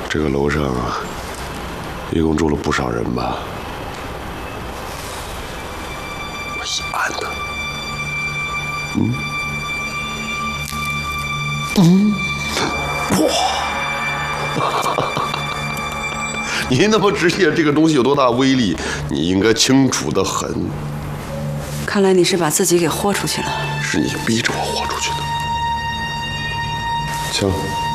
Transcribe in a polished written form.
这个楼上啊，一共住了不少人吧？我一按呢，哇！你那么直接，这个东西有多大威力，你应该清楚得很。 看来你是把自己给豁出去了。 是你逼着我豁出去的。枪。